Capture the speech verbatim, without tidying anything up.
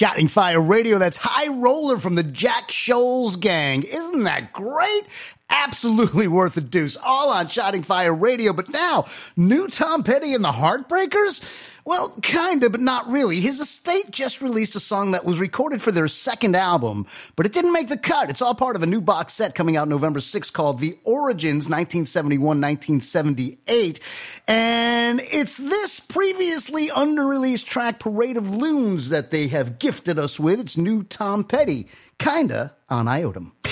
Shouting Fire Radio. That's High Roller from the Jack Scholes Gang. Isn't that great? Absolutely worth a deuce. All on Shouting Fire Radio. But now, new Tom Petty and the Heartbreakers? Well, kinda, but not really. His estate just released a song that was recorded for their second album, but it didn't make the cut. It's all part of a new box set coming out November sixth called The Origins nineteen seventy-one to nineteen seventy-eight. And it's this previously under-released track, Parade of Loons, that they have gifted us with. It's new Tom Petty, kinda on Iotum.